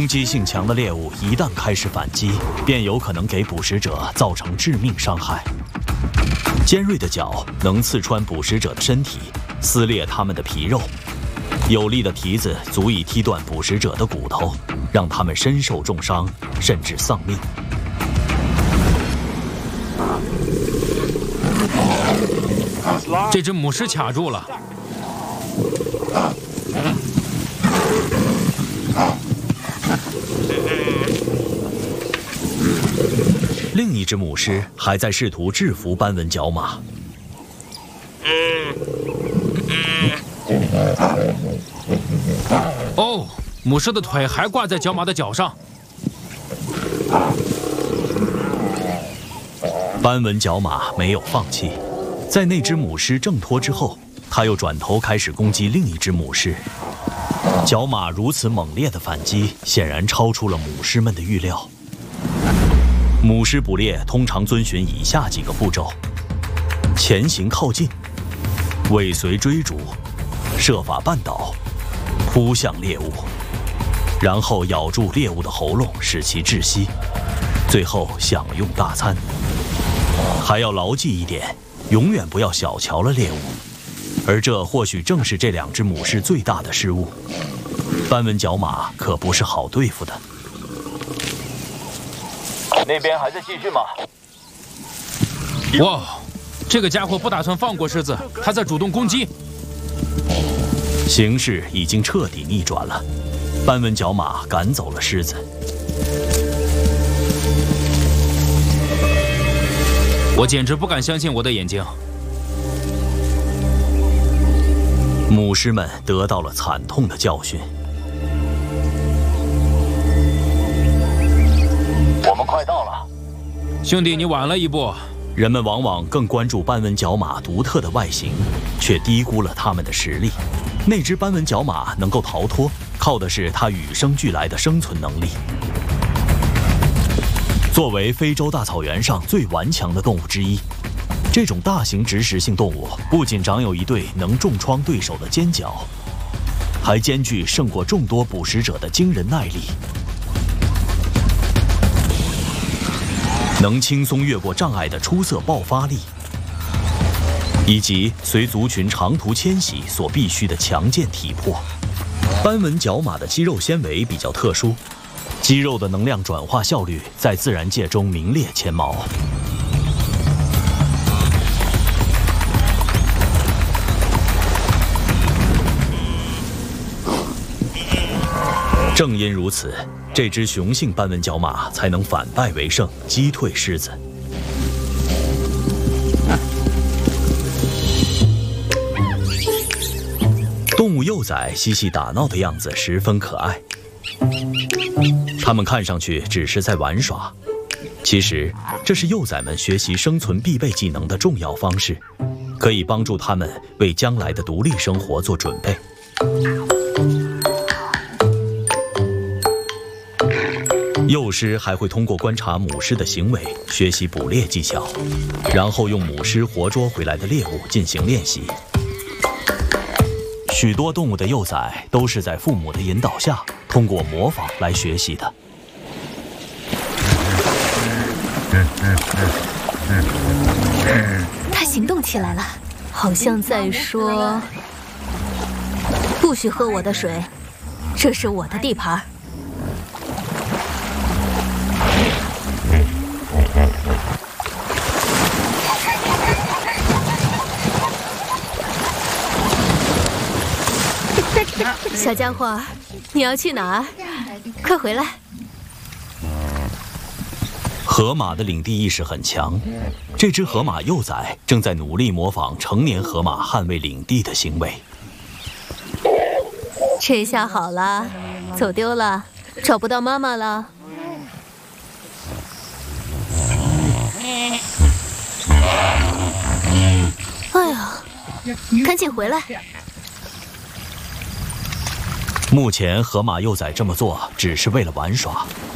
攻击性强的猎物一旦开始反击，便有可能给捕食者造成致命伤害。尖锐的角能刺穿捕食者的身体，撕裂他们的皮肉；有力的蹄子足以踢断捕食者的骨头，让他们身受重伤，甚至丧命。 这只母狮卡住了。 另一只母狮还在试图制服斑纹角马。 哦，母狮的腿还挂在角马的脚上。 斑纹角马没有放弃，在那只母狮挣脱之后，它又转头开始攻击另一只母狮。角马如此猛烈的反击，显然超出了母狮们的预料。母狮捕猎通常遵循以下几个步骤：前行靠近、尾随追逐、设法绊倒、扑向猎物，然后咬住猎物的喉咙，使其窒息，最后享用大餐。还要牢记一点，永远不要小瞧了猎物，而这或许正是这两只母狮最大的失误。斑纹角马可不是好对付的。 那边还在继续吗？ 哇，这个家伙不打算放过狮子，他在主动攻击。 形势已经彻底逆转了，斑纹角马赶走了狮子。 我简直不敢相信我的眼睛。 母狮们得到了惨痛的教训。 我们快到了， 兄弟，你晚了一步。 人们往往更关注斑纹角马独特的外形，却低估了它们的实力。那只斑纹角马能够逃脱，靠的是它与生俱来的生存能力。作为非洲大草原上最顽强的动物之一，这种大型植食性动物不仅长有一对能重创对手的尖角，还兼具胜过众多捕食者的惊人耐力，能轻松越过障碍的出色爆发力，以及随族群长途迁徙所必须的强健体魄。斑纹角马的肌肉纤维比较特殊，肌肉的能量转化效率在自然界中名列前茅。正因如此，这只雄性斑纹角马才能反败为胜，击退狮子。动物幼崽嬉戏打闹的样子十分可爱，它们看上去只是在玩耍，其实这是幼崽们学习生存必备技能的重要方式，可以帮助它们为将来的独立生活做准备。幼狮还会通过观察母狮的行为，学习捕猎技巧，然后用母狮活捉回来的猎物进行练习。许多动物的幼崽都是在父母的引导下，通过模仿来学习的。 它行动起来了，好像在说：“不许喝我的水，这是我的地盘。”小家伙，你要去哪儿？快回来！ 河马的领地意识很强，这只河马幼崽正在努力模仿成年河马捍卫领地的行为。 这下好了，走丢了，找不到妈妈了。哎呀，赶紧回来！ 目前河马幼崽这么做只是为了玩耍，